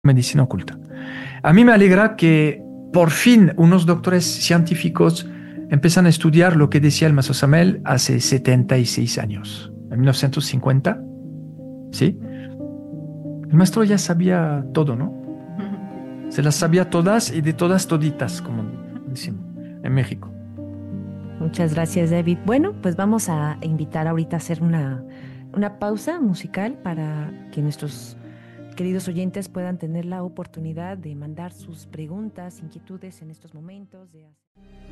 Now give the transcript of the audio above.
medicina oculta. A mí me alegra que por fin unos doctores científicos empiezan a estudiar lo que decía el maestro Samel hace 76 años, en 1950, ¿sí? El maestro ya sabía todo, ¿no? Se las sabía todas y de todas toditas, como decimos en México. Muchas gracias, David. Bueno, pues vamos a invitar ahorita a hacer una pausa musical para que nuestros queridos oyentes puedan tener la oportunidad de mandar sus preguntas, inquietudes en estos momentos.